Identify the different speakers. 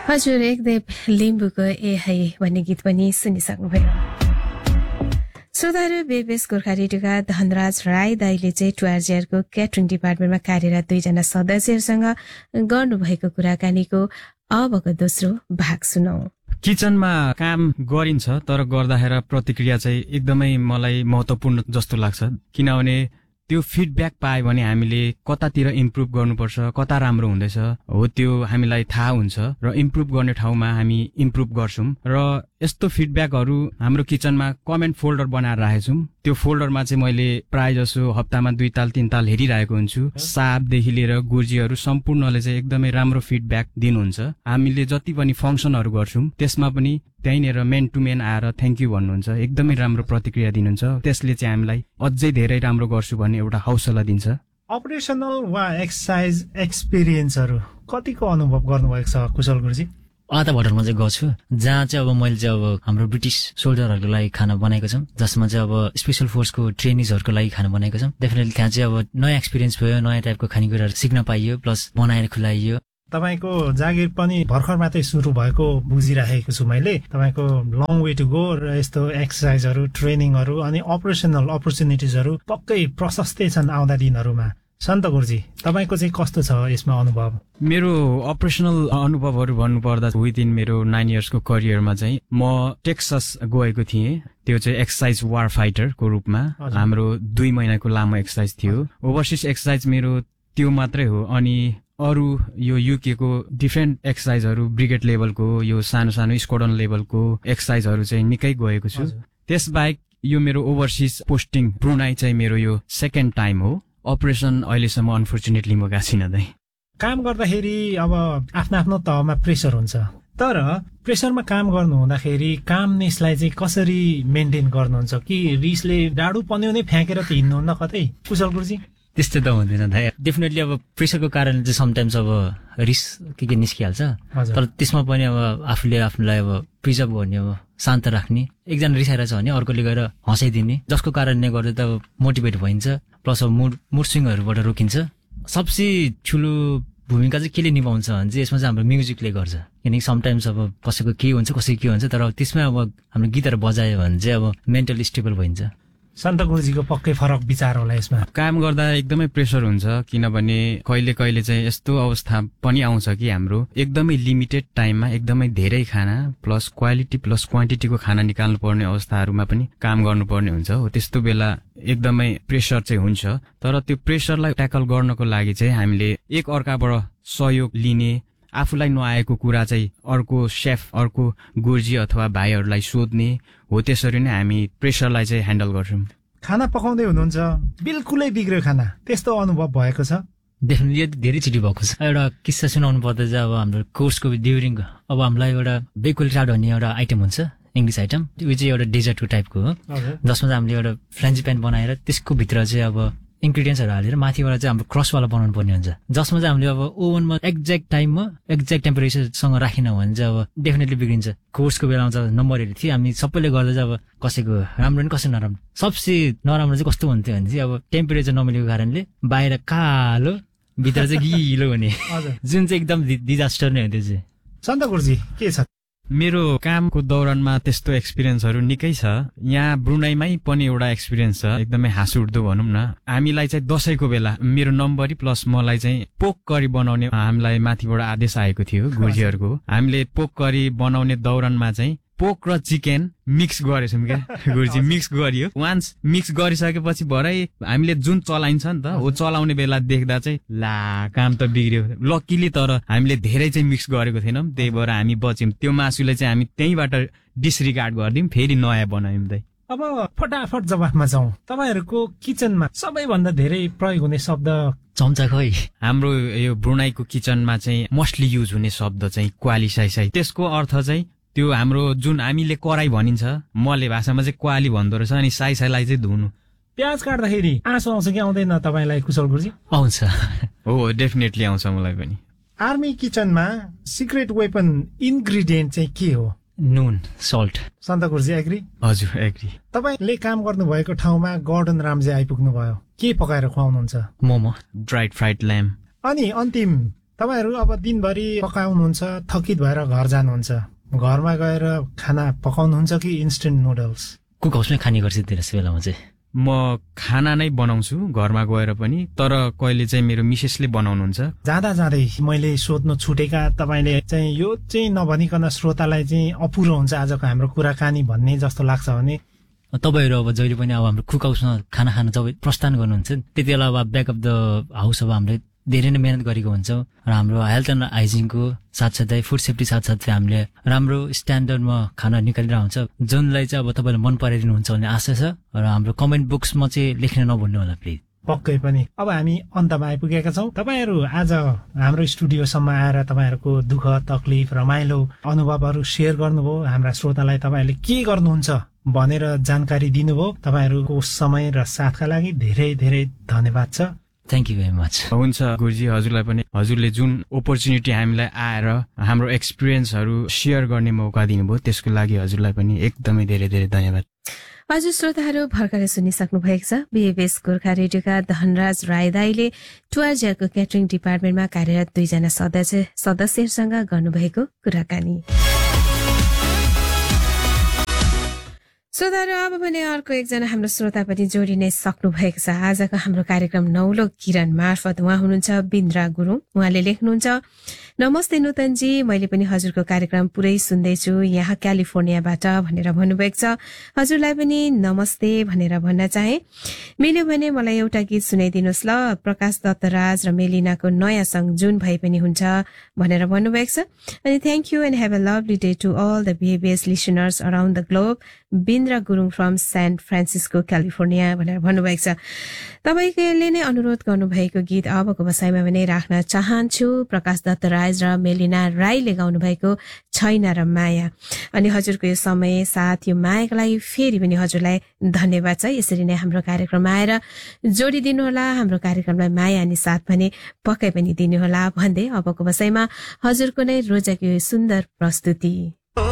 Speaker 1: हजुर एकदेव लिम्बूको ए है भन्ने गीत पनि सुनिसक्नुभयो। श्रोताहरू बेबेस गोर्खा रेडियोका धनराज राई दाईले चाहिँ टुआरजिआरको क्याटरिङ डिपार्टमेन्टमा कार्यरत 2 जना सदस्यहरूसँग गर्नुभएको कुराकानीको अबको दोस्रो भाग सुनौ।
Speaker 2: किचनमा काम गरिन्छ तर गर्दाखेरि प्रतिक्रिया चाहिँ एकदमै मलाई महत्त्वपूर्ण जस्तो लाग्छ, किनभने त्यो फिडब्याक पायो भने हामीले कतातिर इम्प्रुभ गर्नुपर्छ, कता राम्रो हुँदैछ हो त्यो हामीलाई थाहा हुन्छ र इम्प्रुभ गर्ने ठाउँमा हामी इम्प्रुभ गर्छौं। र यस्तो फिडब्याकहरू हाम्रो किचनमा कमेन्ट फोल्डर बनाएर राखेको छौं। त्यो फोल्डरमा चाहिँ मैले प्राय जसो हप्तामा 2 ताल 3 ताल हेरिरहेको हुन्छु। सापदेखि लिएर गुर्जीहरू सम्पूर्णले चाहिँ एकदमै राम्रो फिडब्याक दिनुहुन्छ। हामीले जति पनि फंक्सनहरू गर्छौं त्यसमा पनि त्यहीँनिर मेन टु मेन आएर थ्याङ्क यू भन्नुहुन्छ, एकदमै राम्रो प्रतिक्रिया दिनुहुन्छ। त्यसले चाहिँ हामीलाई अझै धेरै राम्रो गर्छु भन्ने एउटा हौसला दिन्छ।
Speaker 3: अपरेसनल वा एक्सर्साइज एक्सपिरियन्सहरू कतिको अनुभव गर्नुभएको छ कुशल गुरुजी?
Speaker 4: आधा होटलमा चाहिँ गएको जहाँ चाहिँ अब मैले चाहिँ अब हाम्रो ब्रिटिस सोल्जरहरूको लागि खाना बनाएको छौँ, जसमा चाहिँ अब स्पेसल फोर्सको ट्रेनिजहरूको लागि खाना बनाएको छौँ। डेफिनेटली त्यहाँ चाहिँ अब नयाँ एक्सपिरियन्स भयो, नयाँ टाइपको खानेकुराहरू सिक्न पाइयो, प्लस बनाएर खुलाइयो।
Speaker 3: तपाईको जागिर पनि भर्खर मात्रै सुरु भएको बुझिराखेको छु मैले। तपाईको लङ वे टु गो र यस्तो एक्सर्साइजहरू, ट्रेनिङहरू अनि अपरेसनल अपर्च्युनिटिजहरू पक्कै प्रशस्तै छन् आउँदा दिनहरूमा। सन्त गुरुजी तपाईको चाहिँ कस्तो छ यसमा अनुभव?
Speaker 2: मेरो अपरेसनल अनुभवहरू भन्नुपर्दा विदिन मेरो 9 इयर्सको करियरमा चाहिँ म टेक्सास गएको थिएँ। त्यो चाहिँ एक्सर्साइज वार फाइटरको रूपमा हाम्रो 2 महिनाको लामो एक्सर्साइज थियो। ओभरसिज एक्सर्साइज मेरो त्यो मात्रै हो। अनि अरू यो युके को डिफ्रेन्ट एक्सर्साइजहरू, ब्रिगेड लेभलको, यो सानो सानो स्क्वाड्रन लेभलको एक्सर्साइजहरू चाहिँ निकै गएको छु। त्यसबाहेक यो मेरो ओभरसिज पोस्टिङ ब्रुनाई चाहिँ मेरो यो सेकेन्ड टाइम हो। अपरेसन अहिलेसम्म अनफर्चुनेटली म गएको छैन।
Speaker 3: काम गर्दाखेरि अब आफ्नो आफ्नो तहमा प्रेसर हुन्छ, तर प्रेसरमा काम गर्नु हुँदाखेरि कामनेसलाई चाहिँ कसरी मेन्टेन गर्नुहुन्छ? कि रिसले डाडु पन्यो नै फ्याँकेर त हिँड्नुहुन्न कतै कुशल गुरुजी?
Speaker 4: त्यस्तो त हुँदैन दाइ। डेफिनेटली अब प्रेसरको कारणले चाहिँ समटाइम्स अब रिस के निस्किहाल्छ, तर त्यसमा पनि अब आफूले आफूलाई अब प्रिजर्भ गर्ने, अब शान्त राख्ने। एकजना रिसाइरहेछ भने अर्कोले गएर हँसाइदिने, जसको कारणले गर्दा त अब मोटिभेट भइन्छ, प्लस अब मुड स्विङहरूबाट रोकिन्छ। सबसे ठुलो भूमिका चाहिँ केले निभाउँछ भने चाहिँ यसमा चाहिँ हाम्रो म्युजिकले गर्छ। किनकि समटाइम्स अब कसैको के हुन्छ कसैको के हुन्छ, तर अब त्यसमा अब हाम्रो गीतहरू बजायो भने चाहिँ अब मेन्टली स्टेबल भइन्छ।
Speaker 3: सन्त गुरुजीको पक्कै फरक विचार होला यसमा।
Speaker 2: काम गर्दा एकदमै प्रेसर हुन्छ, किनभने कहिले कहिले चाहिँ यस्तो अवस्था पनि आउँछ कि हाम्रो एकदमै लिमिटेड टाइममा एकदमै धेरै खाना प्लस क्वालिटी प्लस क्वान्टिटीको खाना निकाल्नु पर्ने अवस्थाहरूमा पनि काम गर्नुपर्ने हुन्छ। हो त्यस्तो बेला एकदमै प्रेसर चाहिँ हुन्छ। तर त्यो प्रेसरलाई ट्याकल गर्नको लागि चाहिँ हामीले एक अर्काबाट सहयोग लिने, आफूलाई नआएको कुरा चाहिँ अर्को सेफ, अर्को गुरुजी अथवा भाइहरूलाई सोध्ने हो। त्यसरी नै हामी प्रेसरलाई चाहिँ ह्यान्डल गर्छौँ।
Speaker 3: खाना पकाउँदै हुनुहुन्छ, बिल्कुलै बिग्रियो खाना, त्यस्तो अनुभव भएको छ?
Speaker 4: डेफिनेटली धेरैचोटि भएको छ। एउटा किस्सा सुनाउनु पर्दा चाहिँ अब हाम्रो कोर्सको ड्युरिङ अब हामीलाई एउटा बेकुल चाड भन्ने एउटा आइटम हुन्छ, इङ्ग्लिस आइटम। त्यो चाहिँ एउटा डेजर्टको टाइपको हो, जसमा चाहिँ हामीले एउटा फ्रेन्जिपेन बनाएर त्यसको भित्र चाहिँ अब इन्ग्रिडियन्ट्सहरू हालेर माथिबाट चाहिँ हाम्रो क्रसवाला बनाउनु पर्ने हुन्छ, जसमा चाहिँ हामीले अब ओभनमा एक्ज्याक्ट टाइममा एक्ज्याक्ट टेम्परेचरसँग राखेन भने चाहिँ अब डेफिनेटली बिग्रिन्छ। कोर्सको बेलामा चाहिँ नम्बरहरू थियो, हामी सबैले गर्दा चाहिँ अब कसैको राम्रो नि कसै नराम्रो। सबसे नराम्रो चाहिँ कस्तो हुन्थ्यो भने चाहिँ अब टेम्परेचर नमिलेको कारणले बाहिर कालो भित्र चाहिँ गिलो हुने, जुन चाहिँ एकदम डिजास्टर नै हो। त्यो चाहिँ
Speaker 3: सन्त गुरुजी के छ?
Speaker 2: मेरो कामको दौरानमा त्यस्तो एक्सपिरियन्सहरू निकै छ। यहाँ ब्रुनाईमै पनि एउटा एक्सपिरियन्स छ, एकदमै हाँसउठ्दो भनौँ न। हामीलाई चाहिँ दशैंको बेला मेरो नम्बरी प्लस मलाई चाहिँ पोक करी बनाउने हामीलाई माथिबाट आदेश आएको थियो गुरुजीहरूको। हामीले पोक करी बनाउने दौरानमा चाहिँ पोक र चिकन मिक्स गरेछौँ क्या गुरुजी, मिक्स गरियो। वान्स मिक्स गरिसकेपछि भरै हामीले जुन चलाइन्छ नि त हो चलाउने बेला देख्दा चाहिँ ला काम त बिग्रियो। लकिली तर हामीले धेरै चाहिँ मिक्स गरेको थिएनौँ, त्यही भएर हामी बच्यौँ। त्यो मासुले चाहिँ हामी त्यहीँबाट डिसरिगार्ड गरिदिउँ, फेरि नयाँ बनायौँ। दाइ
Speaker 3: अब फटाफट जवाफमा जाउँ। तपाईँहरूको किचनमा सबैभन्दा धेरै प्रयोग हुने शब्द
Speaker 4: चम्चा खै?
Speaker 2: हाम्रो यो ब्रुनाईको किचनमा चाहिँ मोस्टली युज हुने शब्द चाहिँ क्वाली साई। त्यसको अर्थ चाहिँ त्यो हाम्रो जुन हामीले कराई भनिन्छ, मले भाषामा चाहिँ क्वाली भन्दो रहेछ, अनि साईलाई चाहिँ धुनु।
Speaker 3: प्याज काट्दाखेरि आँसु आउँछ कि आउँदैन तपाईँलाई कुशल गुरुजी?
Speaker 4: आउँछ।
Speaker 2: हो डेफिनेटली आउँछ मलाई पनि।
Speaker 3: आर्मी किचनमा सिक्रेट वेपन इन्ग्रिडियन्ट चाहिँ के हो?
Speaker 4: नुन, सल्ट।
Speaker 3: सन्त गुरुजी एग्री?
Speaker 2: हजुर एग्री।
Speaker 3: तपाईँले काम गर्नु भएको ठाउँमा गॉर्डन रामजी आइपुग्नु भयो, के पकाएर खुवाउनुहुन्छ?
Speaker 4: Momo,
Speaker 2: dried fried ल्याम्ब।
Speaker 3: अनि अन्तिम तपाईहरु अब दिनभरि पकाउनुहुन्छ, थकित भएर घर जानुहुन्छ, घरमा गएर खाना पकाउनुहुन्छ कि इन्स्टेन्ट नुडल्स?
Speaker 4: कुक हाउसमै खाने गर्छु त्यस बेलामा चाहिँ।
Speaker 2: म खाना नै बनाउँछु घरमा गएर पनि, तर कहिले चाहिँ मेरो मिसेसले बनाउनुहुन्छ।
Speaker 3: जाँदै मैले सोध्नु छुटेका, तपाईले चाहिँ यो चाहिँ नभनिकन श्रोतालाई चाहिँ अपुरो हुन्छ आजको हाम्रो कुराकानी भन्ने जस्तो लाग्छ भने?
Speaker 4: तपाईहरु अब जहिले पनि अब हाम्रो कुक हाउसमा खाना खान जब प्रस्थान गर्नुहुन्छ त्यति बेला अब ब्याक अफ द हाउस अब हामीले धेरै नै मेहनत गरेको हुन्छौँ र हाम्रो हेल्थ एन्ड हाइजिनको साथसाथै फुड सेफ्टी साथसाथै हामीले राम्रो स्ट्यान्डर्डमा खाना निकालिरहेको हुन्छ, जुनलाई चाहिँ अब तपाईँले मन पराइदिनुहुन्छ भन्ने आशा छ र हाम्रो कमेन्ट बक्समा चाहिँ लेख्न नभुल्नु होला प्लिज।
Speaker 3: पक्कै पनि। अब हामी अन्तमा आइपुगेका छौँ। तपाईहरु आज हाम्रो स्टुडियोसम्म आएर तपाईहरुको दुःख तकलिफ रमाइलो अनुभवहरू शेयर गर्नुभयो, हाम्रा श्रोतालाई तपाईहरुले के गर्नुहुन्छ भनेर जानकारी दिनुभयो। तपाईहरुको समय र साथका लागि धेरै धेरै धन्यवाद छ।
Speaker 4: Thank you very much.
Speaker 2: हुन्छ गुरुजी, हजुरलाई पनि हजुरले जुन अपर्च्युनिटी हामीलाई आएर हाम्रो एक्सपिरियन्सहरू शेयर गर्ने मौका दिनुभयो त्यसको लागि हजुरलाई पनि एकदमै धेरै धेरै धन्यवाद।
Speaker 1: हजुर श्रोताहरू भर्खरै सुनिसक्नु भएको छ बीएबीएस गोर्खा रेडियोका धनराज राई दाईले टुआरजेआरको क्याटरिङ डिपार्टमेन्टमा कार्यरत 2 जना सदस्यहरूसँग गर्नुभएको कुराकानी। श्रोताहरू अब भने अर्को एकजना हाम्रो श्रोता पनि जोडिनै सक्नु भएको छ। आजको हाम्रो कार्यक्रम नौलो किरण मार्फत उहाँ हुनुहुन्छ बिन्द्रा गुरुङ। उहाँले लेख्नुहुन्छ, नमस्ते नूतनजी, मैले पनि हजुरको कार्यक्रम पुरै सुन्दैछु यहाँ क्यालिफोर्नियाबाट भनेर भन्नुभएको छ। हजुरलाई पनि नमस्ते भनेर भन्न चाहे। मिल्यो भने मलाई एउटा गीत सुनाइदिनुहोस् ल, प्रकाश दत्तराज र मेलिनाको नयाँ सङ्ग जुन भए पनि हुन्छ भनेर भन्नुभएको छ। अनि thank you and have a lovely day to all the बीएबीएस listeners around the globe, Bindra Gurung from saint Francisco California भनेर भन्नुभएको छ। तपाईँले नै अनुरोध गर्नुभएको गीत अबको बसाइमा भने राख्न चाहन्छु। प्रकाश दत्तराज र मेलिना राईले गाउनु भएको छैन र माया। अनि हजुरको यो समय साथ यो मायाको लागि फेरि पनि हजुरलाई धन्यवाद छ। यसरी नै हाम्रो कार्यक्रममा आएर जोडिदिनुहोला, हाम्रो कार्यक्रमलाई माया अनि साथ भने पक्कै पनि दिनुहोला भन्दै अबको बसाइमा हजुरको नै रोजाको यो सुन्दर प्रस्तुति